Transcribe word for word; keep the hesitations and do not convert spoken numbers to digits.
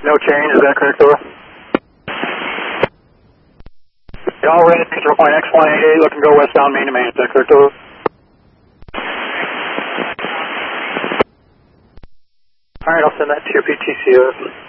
No change, is that correct, over? Y'all ready to zero point X one eight eight, looking to go westbound Main to Main, is that correct, over? Alright, I'll send that to your P T C O.